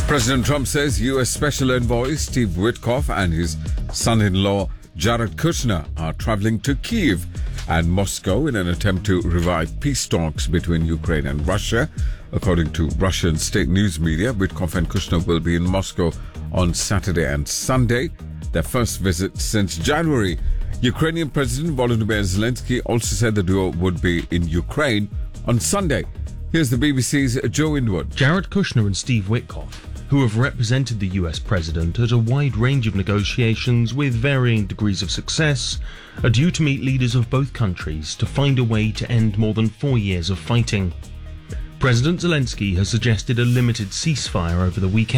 President Trump says U.S. Special Envoy Steve Witkoff and his son-in-law Jared Kushner are traveling to Kyiv and Moscow in an attempt to revive peace talks between Ukraine and Russia. According to Russian state news media, Witkoff and Kushner will be in Moscow on Saturday and Sunday, their first visit since January. Ukrainian President Volodymyr Zelensky also said the duo would be in Ukraine on Sunday. Here's the BBC's Joe Inwood. Jared Kushner and Steve Witkoff, who have represented the US president at a wide range of negotiations with varying degrees of success, are due to meet leaders of both countries to find a way to end more than 4 years of fighting. President Zelensky has suggested a limited ceasefire over the weekend.